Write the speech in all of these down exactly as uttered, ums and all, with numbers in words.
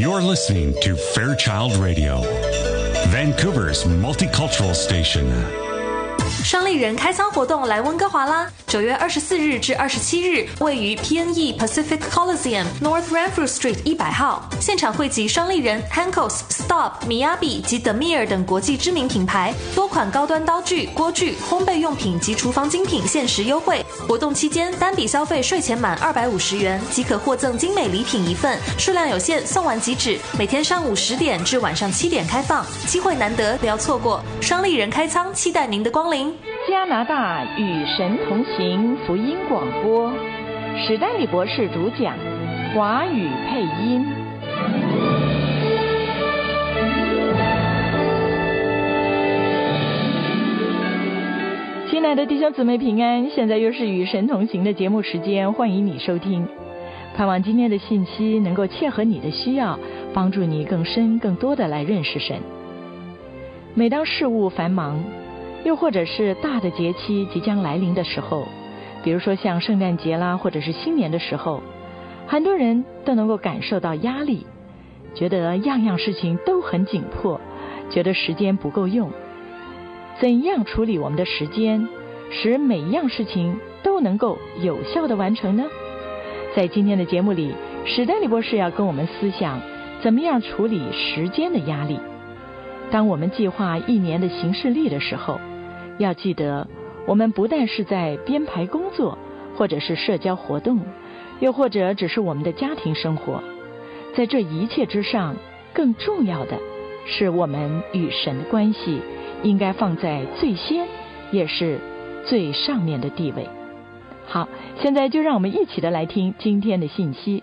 You're listening to Fairchild Radio, Vancouver's multicultural station. 双立人开仓活动来温哥华啦！九月二十四日至二十七日，位于 P N E Pacific Coliseum North Renfrew Street 一百号，现场汇集双立人、Hankos、Stop、Miyabi 及 Demir 等国际知名品牌，多款高端刀具、锅具、烘焙用品及厨房精品限时优惠。活动期间，单笔消费税前满二百五十元即可获赠精美礼品一份，数量有限，送完即止。每天上午十点至晚上七点开放，机会难得，不要错过。双立人开仓，期待您的光临。 加拿大与神同行福音广播，史丹利博士主讲，华语配音。亲爱的弟兄姊妹平安，现在又是与神同行的节目时间，欢迎你收听。盼望今天的信息能够切合你的需要，帮助你更深更多的来认识神。每当事务繁忙，又或者是大的节期即将来临的时候，比如说像圣诞节啦，或者是新年的时候，很多人都能够感受到压力，觉得样样事情都很紧迫，觉得时间不够用。怎样处理我们的时间，使每一样事情都能够有效地完成呢？在今天的节目里，史丹利博士要跟我们思想怎么样处理时间的压力。当我们计划一年的行事历的时候，要记得我们不但是在编排工作，或者是社交活动，又或者只是我们的家庭生活，在这一切之上，更重要的是我们与神的关系应该放在最先也是最上面的地位。好，现在就让我们一起的来听今天的信息。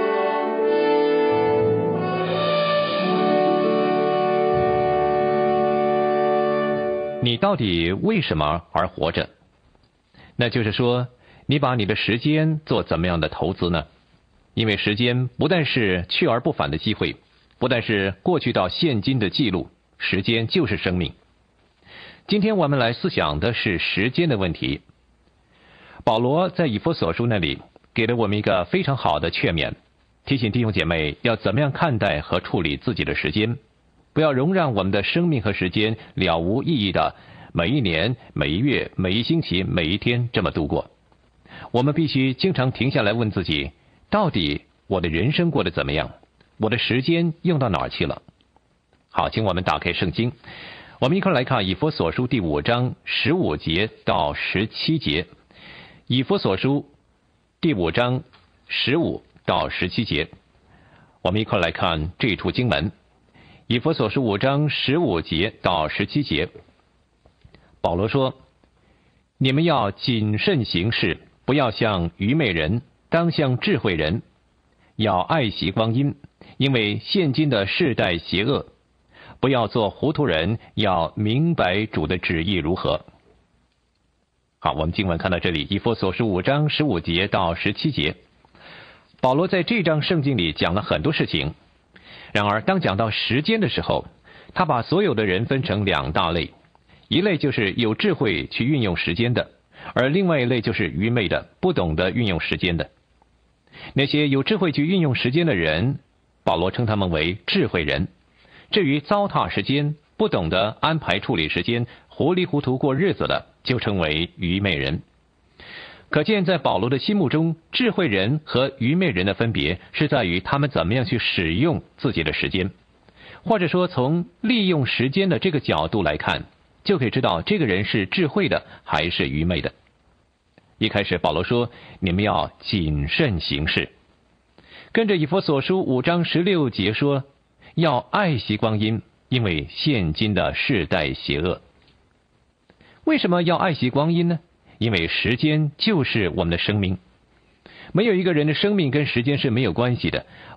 你到底为什么而活着？那就是说，你把你的时间做怎么样的投资呢？因为时间不但是去而不返的机会，不但是过去到现今的记录，时间就是生命。今天我们来思想的是时间的问题。保罗在以弗所书那里给了我们一个非常好的劝勉，提醒弟兄姐妹要怎么样看待和处理自己的时间，不要容让我们的生命和时间了无意义的每一年、每一月、每一星期、每一天这么度过。我们必须经常停下来问自己，到底我的人生过得怎么样？我的时间用到哪儿去了？好，请我们打开圣经，我们一块来看以弗所书第五章十五节到十七节。以弗所书第五章十五到十七节，我们一块来看这一处经文。以弗所书五章十五节到十七节，保罗说：你们要谨慎行事，不要像愚昧人，当像智慧人，要爱惜光阴，因为现今的世代邪恶。不要做糊涂人，要明白主的旨意如何。好，我们经文看到这里，以弗所书五章十五节到十七节，保罗在这章圣经里讲了很多事情。然而当讲到时间的时候，他把所有的人分成两大类，一类就是有智慧去运用时间的，而另外一类就是愚昧的，不懂得运用时间的。那些有智慧去运用时间的人，保罗称他们为智慧人。至于糟蹋时间、不懂得安排处理时间、糊里糊涂过日子的，就称为愚昧人。可见在保罗的心目中，智慧人和愚昧人的分别是在于他们怎么样去使用自己的时间，或者说从利用时间的这个角度来看，就可以知道这个人是智慧的还是愚昧的。一开始保罗说，你们要谨慎行事。跟着以弗所书五章十六节说，要爱惜光阴，因为现今的世代邪恶。为什么要爱惜光阴呢？因为时间就是我们的生命，没有一个人的生命跟时间是没有关系的。